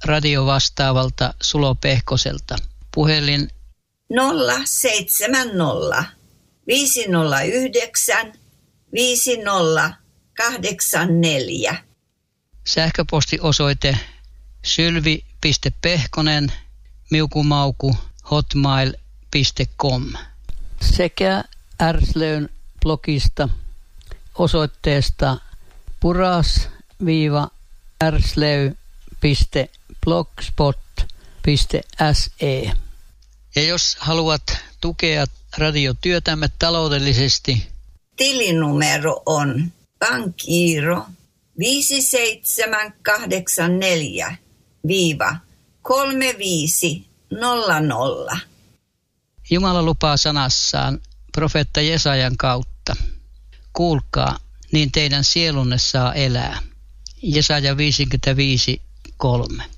radiovastaavalta Sulo Pehkoselta. Puhelin 070 509 5084. Sähköpostiosoite sylvi.pehkonen@hotmail.com sekä Ärslöyn blogista osoitteesta puras-ärslöy.blogspot.se. Ja jos haluat tukea radiotyötämme taloudellisesti, tilinumero on pankkiiro 5784-3500. Jumala lupaa sanassaan profeetta Jesajan kautta. Kuulkaa, niin teidän sielunne saa elää. Jesaja 55:3.